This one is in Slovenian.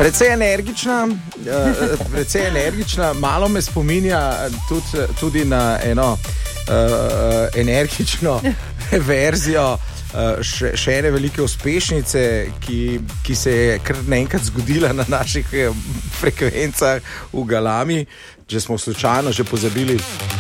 Precej energična, malo me spominja tudi na eno energično verzijo še ene velike uspešnice, ki se je kar naenkrat zgodila na naših frekvencah v Galami, če smo slučajno že pozabili